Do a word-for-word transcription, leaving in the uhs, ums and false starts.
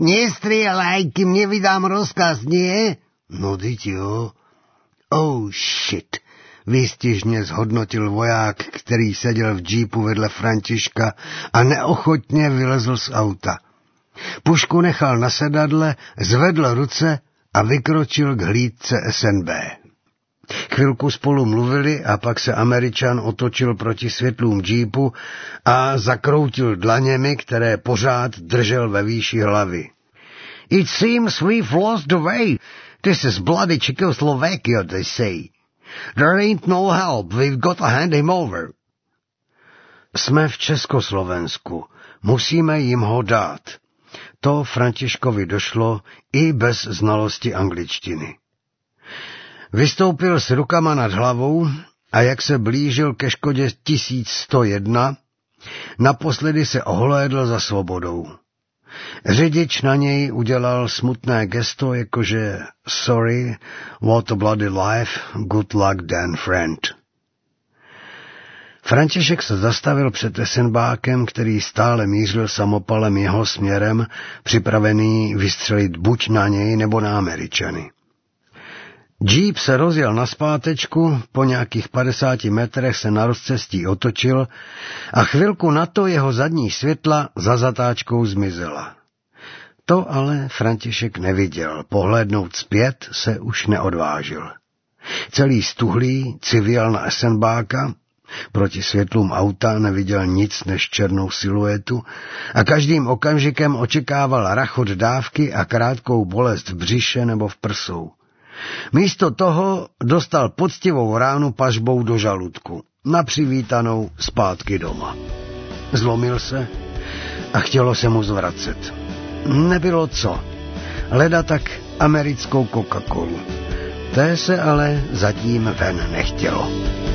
Nestrie lajky, mne vydám rozkaz, nie? No, dyť jo. Oh, shit. Výstižně zhodnotil voják, který seděl v džípu vedle Františka a neochotně vylezl z auta. Pušku nechal na sedadle, zvedl ruce a vykročil k hlídce S N B. Chvilku spolu mluvili a pak se Američan otočil proti světlům džípu a zakroutil dlaněmi, které pořád držel ve výši hlavy. It seems we've lost the way. This is bloody Czechoslovakia, they say. There ain't no help, we've got to hand him over. Jsme v Československu, musíme jim ho dát. To Františkovi došlo i bez znalosti angličtiny. Vystoupil s rukama nad hlavou a jak se blížil ke Škodě tisíc sto jedna, naposledy se ohlédl za svobodou. Řidič na něj udělal smutné gesto, jakože sorry, what a bloody life, good luck then, friend. František se zastavil před esenbákem, který stále mířil samopalem jeho směrem, připravený vystřelit buď na něj, nebo na Američany. Jeep se rozjel nazpátečku, po nějakých padesáti metrech se na rozcestí otočil a chvilku na to jeho zadní světla za zatáčkou zmizela. To ale František neviděl, pohlédnout zpět se už neodvážil. Celý stuhlý civěl na esenbáka, proti světlům auta neviděl nic než černou siluetu a každým okamžikem očekával rachot dávky a krátkou bolest v břiše nebo v prsou. Místo toho dostal poctivou ránu pažbou do žaludku, na přivítanou zpátky doma. Zlomil se a chtělo se mu zvracet. Nebylo co, leda tak americkou Coca-Colu. Té se ale zatím ven nechtělo.